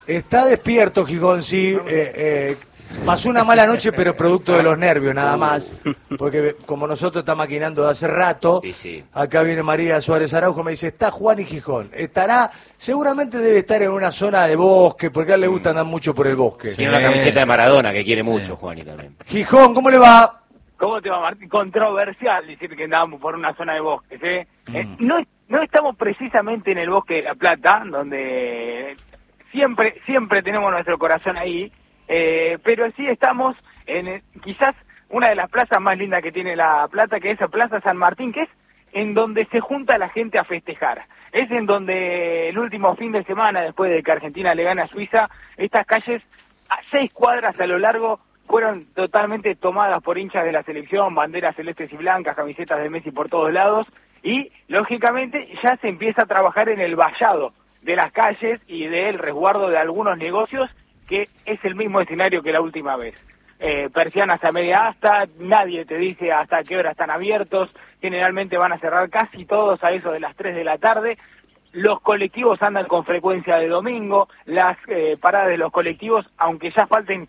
Está despierto, Gijón, sí. Pasó una mala noche, pero producto de los nervios, nada más. Porque como nosotros estamos maquinando de hace rato, Sí. acá viene María Suárez Araujo, me dice, está Juan y Gijón. Estará, seguramente debe estar en una zona de bosque, porque a él le gusta andar mucho por el bosque. Tiene una camiseta de Maradona que quiere mucho, Juani, también. Gijón, ¿cómo le va? ¿Cómo te va, Martín? Controversial decir que andábamos por una zona de bosques, ¿eh? No estamos precisamente en el bosque de La Plata, donde siempre tenemos nuestro corazón ahí, pero sí estamos en quizás una de las plazas más lindas que tiene La Plata, que es la Plaza San Martín, que es en donde se junta la gente a festejar. Es en donde el último fin de semana, después de que Argentina le gane a Suiza, estas calles a 6 cuadras a lo largo fueron totalmente tomadas por hinchas de la selección, banderas celestes y blancas, camisetas de Messi por todos lados, y lógicamente ya se empieza a trabajar en el vallado de las calles y del resguardo de algunos negocios, que es el mismo escenario que la última vez. Persianas a media asta, nadie te dice hasta qué hora están abiertos, generalmente van a cerrar casi todos a eso de las 3 de la tarde. Los colectivos andan con frecuencia de domingo, las paradas de los colectivos, aunque ya falten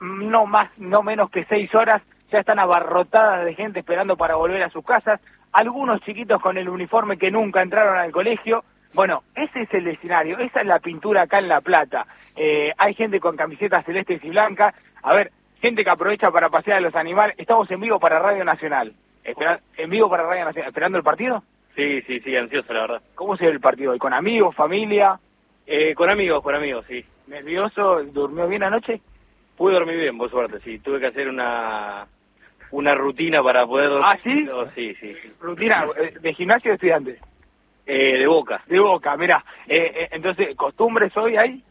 no menos que 6 horas, ya están abarrotadas de gente esperando para volver a sus casas, algunos chiquitos con el uniforme que nunca entraron al colegio. Bueno, ese es el escenario, esa es la pintura acá en La Plata. Hay gente con camisetas celestes y blancas, a ver, gente que aprovecha para pasear a los animales. Estamos en vivo para Radio Nacional. ¿Esperando el partido? Sí, ansioso, la verdad. ¿Cómo se ve el partido hoy? ¿Con amigos, familia? Con amigos, sí. ¿Nervioso? ¿Durmió bien anoche? Pude dormir bien, por suerte, sí. Tuve que hacer una rutina para poder dormir. ¿Ah, sí? Sí. ¿Rutina de gimnasio o de estudiantes? De Boca. De Boca, mirá. Entonces, ¿costumbres hoy hay?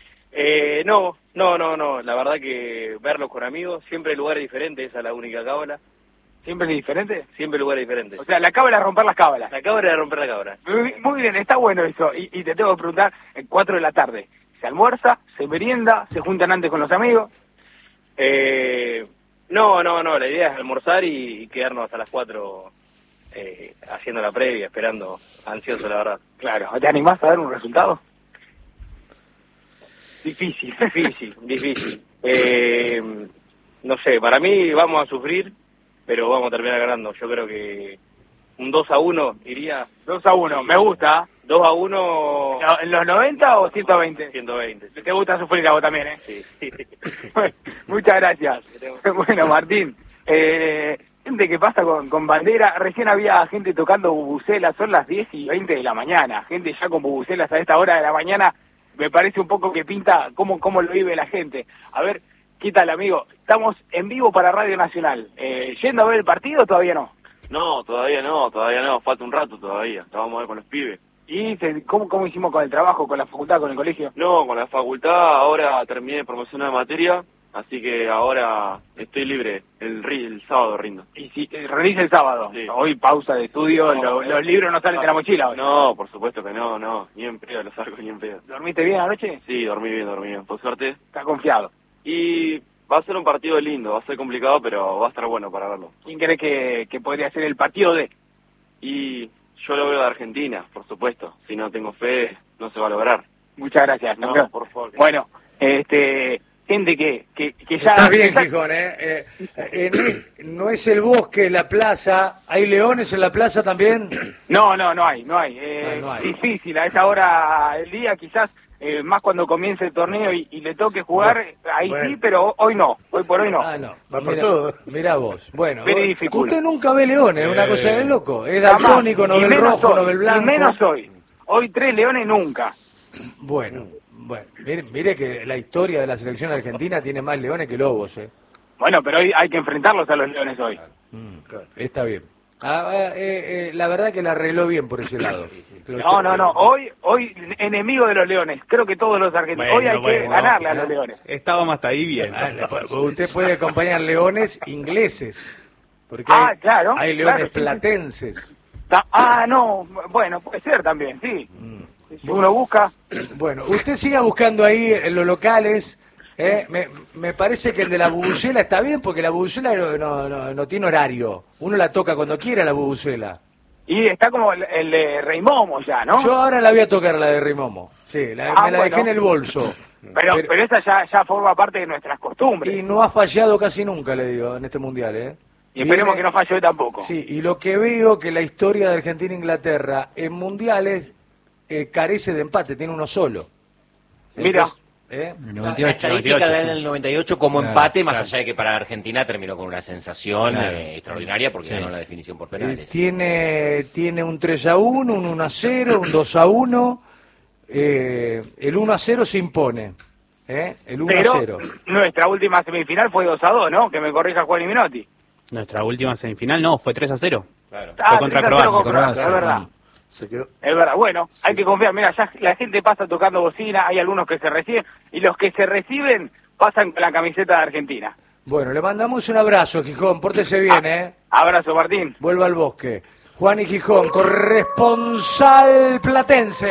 No. La verdad que verlos con amigos, siempre lugares diferentes, esa es la única cábala. ¿Siempre es diferente? Siempre lugares diferentes. O sea, la cábala es romper las cábalas. La cábala es romper la cábala. Muy bien, está bueno eso. Y te tengo que preguntar, 4 de la tarde, ¿se almuerza, se merienda, se juntan antes con los amigos? No, la idea es almorzar y quedarnos hasta las 4 haciendo la previa, esperando, ansioso la verdad. Claro, ¿te animás a dar un resultado? Difícil. No sé, para mí vamos a sufrir, pero vamos a terminar ganando. Yo creo que un 2-1 iría. 2-1, me gusta. 2-1. ¿En los 90 o 120? 120. Te gusta sufrir a vos también, ¿eh? Sí. Muchas gracias. Bueno, Martín, gente que pasa con bandera. Recién había gente tocando bubucelas, son las 10:20 de la mañana. Gente ya con bubucelas a esta hora de la mañana. Me parece un poco que pinta cómo lo vive la gente. A ver, ¿qué tal, amigo? Estamos en vivo para Radio Nacional. ¿Yendo a ver el partido o todavía no? No, todavía no. Falta un rato todavía. Vamos a ver con los pibes. ¿Y cómo hicimos con el trabajo, con la facultad, con el colegio? No, con la facultad ahora terminé de promocionar materia, así que ahora estoy libre. El sábado rindo. ¿Y si rendís el sábado? Sí. Hoy pausa de estudio, los libros no salen de la mochila hoy. No, por supuesto que no. Ni en pedo los arcos, ni en pedo. ¿Dormiste bien anoche? Sí, dormí bien. Por suerte. ¿Estás confiado? Y va a ser un partido lindo, va a ser complicado, pero va a estar bueno para verlo. ¿Quién cree que podría ser el partido de? Y yo lo veo de Argentina, por supuesto. Si no tengo fe, no se va a lograr. Muchas gracias. No, por favor. Bueno, gente que ya... Está bien, Gijón, no es el bosque, la plaza. ¿Hay leones en la plaza también? No hay. No hay. Difícil a esa hora del día, quizás más cuando comience el torneo y le toque jugar, ahí bueno. Sí, pero hoy no, hoy por hoy no. No. Va por todo. Mirá vos. Bueno, usted nunca ve leones, una cosa de loco. Es daltónico, no ve el rojo, no ve el blanco. Y menos hoy. Hoy 3 leones nunca. Bueno, mire que la historia de la selección argentina tiene más leones que lobos, Bueno, pero hoy hay que enfrentarlos a los leones hoy. Está bien. La verdad que la arregló bien por ese lado. No. Hoy enemigo de los leones. Creo que todos los argentinos. Hoy hay que ganarle a los leones. Estábamos hasta ahí bien. Usted puede acompañar leones ingleses. Porque claro. Hay leones platenses. No. Bueno, puede ser también, sí. Si uno busca. Bueno, usted siga buscando ahí en los locales. Me parece que el de la bubucela está bien, porque la bubucela no tiene horario. Uno la toca cuando quiera, la bubucela. Y está como el de Rey Momo ya, ¿no? Yo ahora la voy a tocar, la de Rey Momo. Sí, me la dejé en el bolso. Pero esa ya forma parte de nuestras costumbres. Y no ha fallado casi nunca, le digo, en este Mundial, ¿eh? Y esperemos que no falle hoy tampoco. Sí, y lo que veo que la historia de Argentina e Inglaterra en mundiales carece de empate, tiene uno solo. Mira. La estadística del 98 como empate, más allá de que para Argentina terminó con una sensación extraordinaria porque ganó la definición por penales. Tiene un 3-1, un 1-0, un 2-1. El 1-0 se impone. El 1-0. Pero nuestra última semifinal fue 2-2, ¿no? Que me corrija Juan y Minotti. Nuestra última semifinal no, fue 3-0. Claro. Fue contra Croacia. Es verdad. Se quedó. Es verdad, bueno, hay que confiar. Mira, ya la gente pasa tocando bocina, hay algunos que se reciben, y los que se reciben pasan con la camiseta de Argentina. Bueno, le mandamos un abrazo, Gijón, pórtese bien, Abrazo, Martín. Vuelva al bosque. Juan y Gijón, corresponsal platense.